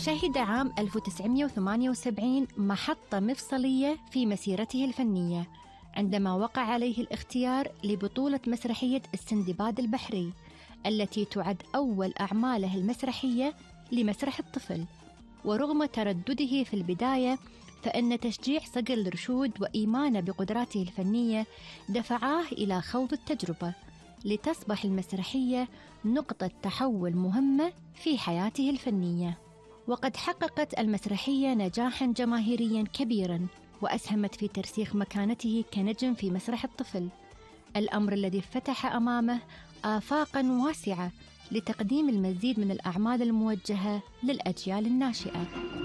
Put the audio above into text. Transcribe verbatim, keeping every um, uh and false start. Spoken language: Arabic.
شهد عام ألف وتسعمائة وثمانية وسبعين محطة مفصلية في مسيرته الفنية عندما وقع عليه الاختيار لبطولة مسرحية السندباد البحري التي تعد أول أعماله المسرحية لمسرح الطفل. ورغم تردده في البداية فإن تشجيع صقر رشود وإيمانه بقدراته الفنية دفعاه إلى خوض التجربة لتصبح المسرحية نقطة تحول مهمة في حياته الفنية. وقد حققت المسرحية نجاحاً جماهيرياً كبيراً وأسهمت في ترسيخ مكانته كنجم في مسرح الطفل، الأمر الذي فتح أمامه آفاقاً واسعة لتقديم المزيد من الأعمال الموجهة للأجيال الناشئة.